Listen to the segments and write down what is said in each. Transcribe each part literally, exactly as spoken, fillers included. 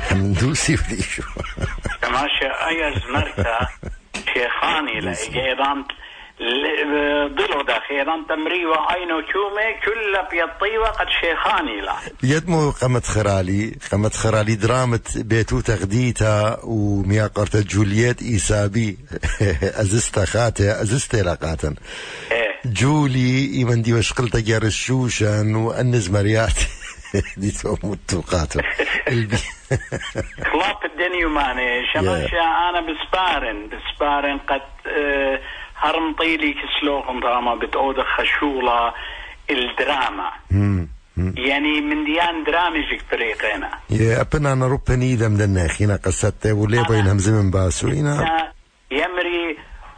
من دوسي وليشو كماشا أيز مرتا شيخاني لإيران ضلوا داخل إيران تمريوة أينو شومي كل بيطيوة قد شيخاني لا يدمو قمت خرالي قمت خرالي درامة بيتو تغديتا ومياقرة جولييت إيسابي أزستا خاتي أزستا لقاتا جولي إيمن دي وشقلتا جارشوشا وأنز مريات دي تومت توقاتو خلاف الدنيا ماني شماشا أنا بسبارن بسبارن قد اه هرم طيلي كسلوغن دراما بتعود خشولة الدراما يعني من ديان درامجك طريقنا يا أبنا أنا ربني إذا مدنا خينا قصته وليه بينهم زمن باسوينا يمري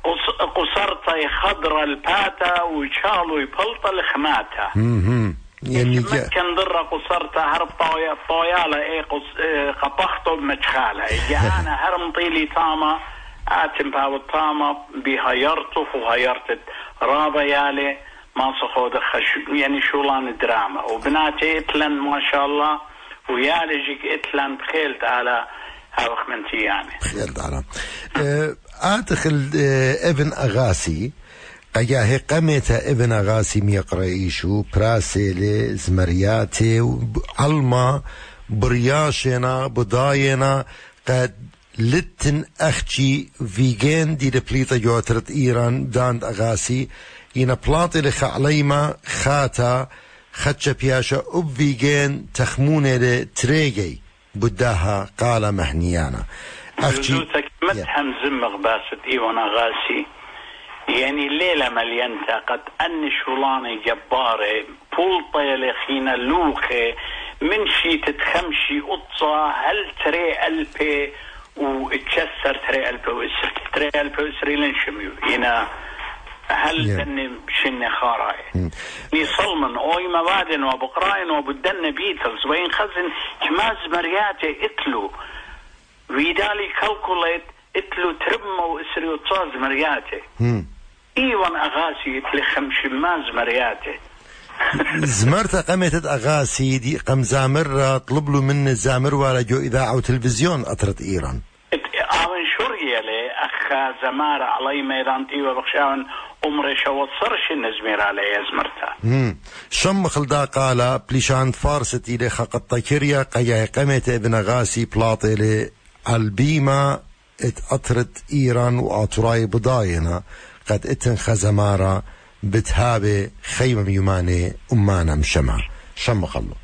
قصرت خضر الباتا وشالو يبلط الخماتا يعني كان ضر قصرت هرب طويا طويالة ايه قبخته بمجخالة انا هرم طيلي تاما اتم باو الطامة بهايرته وهايرت رابا يالي ما صخود خش يعني شولان الدراما وبناتي اتلن ما شاء الله ويالي جيك اتلن بخيلت على هاوخ منتي يعني بخيلت على ادخل ابن اغاسي قياه قمت ابن اغاسي ميقرئيشو براسيلي زمرياتي علما برياشنا بداينا قد لتن اختي فيجين دي دبليطة جوترت ايران داند اغاسي إن بلاطي لخ عليما خاتا خدش بياشا أب فيجين تخمونة لتريجي بداها قال محنيانا أختي متهم زمغ باست إيوان أغاسي يعني الليلة مليانتا قد أن شولاني جباري بولطة لخينا لوخي من شي تتخمشي قطة هل تري ألبي واتشسر تري ألبي وإسر تري ألبي وإسر لنشميو هنا هل دن شن خاراي يصلمن اوي مبادن وبقراين وبدن بيتلز وين خزن كماز مرياتي اتلو ويدالي كالكوليت اتلو ترمو اسريو تصاز مرياتي ايوان اغاسي اتلي خمش ماز مرياتي زمرت قمت اغاسي دي قم زامر طلب له من زامر ولا جو اذاعه وتلفزيون اطرت ايران اون شوريا لي اخ زمار علي ميدان تيوا بخشاون عمري شو وصرش النزمير على يزمرتا امم شم خلدا قال بليشان فارستي لي خقط كيريا قيا قمت ابن غاسي بلاطي لي البيما اتأطرت ايران واطراي بداينا قد اتن خزمارا بتهابي خيمة يماني امانا مشمع شم خلو